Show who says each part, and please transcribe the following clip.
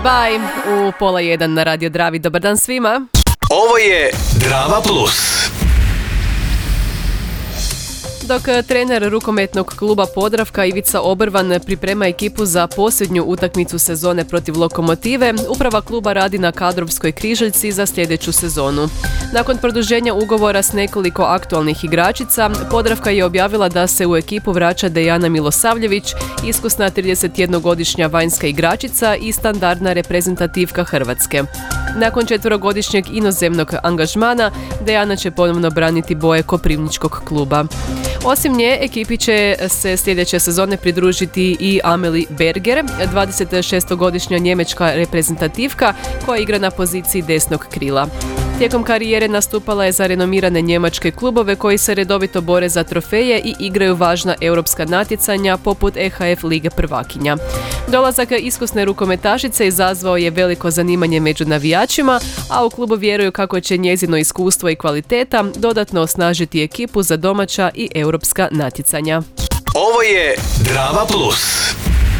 Speaker 1: Bye u 12:30 na Radio Dravi. Dobar dan svima.
Speaker 2: Ovo je Drava Plus.
Speaker 1: Dok trener rukometnog kluba Podravka Ivica Obrvan priprema ekipu za posljednju utakmicu sezone protiv Lokomotive, uprava kluba radi na kadrovskoj križaljci za sljedeću sezonu. Nakon produženja ugovora s nekoliko aktualnih igračica, Podravka je objavila da se u ekipu vraća Dejana Milosavljević, iskusna 31-godišnja vanjska igračica i standardna reprezentativka Hrvatske. Nakon 4-godišnjeg inozemnog angažmana, Dejana će ponovno braniti boje koprivničkog kluba. Osim nje, ekipi će se sljedeće sezone pridružiti i Amelie Berger, 26-godišnja njemačka reprezentativka koja igra na poziciji desnog krila. Tijekom karijere nastupala je za renomirane njemačke klubove koji se redovito bore za trofeje i igraju važna europska natjecanja poput EHF Lige prvakinja. Dolazak iskusne rukometašice izazvao je veliko zanimanje među navijačima, a u klubu vjeruju kako će njezino iskustvo i kvaliteta dodatno osnažiti ekipu za domaća i europska natjecanja.
Speaker 2: Ovo je Drava Plus.